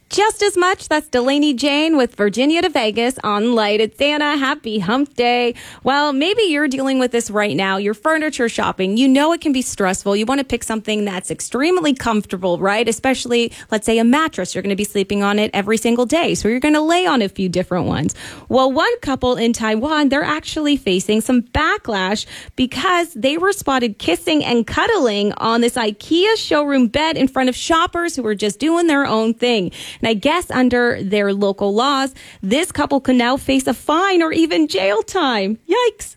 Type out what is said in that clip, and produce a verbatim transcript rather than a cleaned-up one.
just as much. That's Delaney Jane with Virginia to Vegas on Light. It's Anna. Happy hump day. Well, maybe you're dealing with this right now. You're furniture shopping. You know it can be stressful. You want to pick something that's extremely comfortable, right? Especially, let's say, a mattress. You're going to be sleeping on it every single day. So you're going to lay on a few different ones. Well, one couple in Taiwan, they're actually facing some backlash because they were spotted kissing and cuddling on this IKEA showroom bed in front of shoppers who were just doing their own thing. And I guess under their local laws, this couple can now face a fine or even jail time. Yikes.